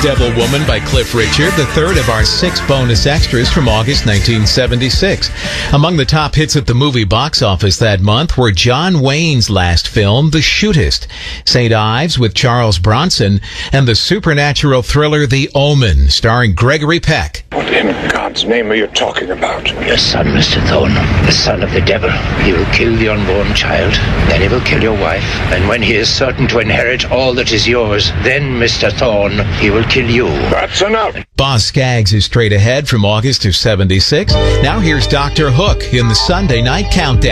Devil Woman by Cliff Richard, the third of our 6 bonus extras from August 1976. Among the top hits at the movie box office that month were John Wayne's last film, The Shootist, St. Ives with Charles Bronson, and the supernatural thriller The Omen, starring Gregory Peck. What in God's name are you talking about? Your son, Mr. Thorne, the son of the devil. He will kill the unborn child, then he will kill your wife, and when he is certain to inherit all that is yours, then, Mr. Thorne, he will kill you. That's enough. Boz Scaggs is straight ahead from August of 76. Now here's Dr. Hook in the Sunday Night Countdown.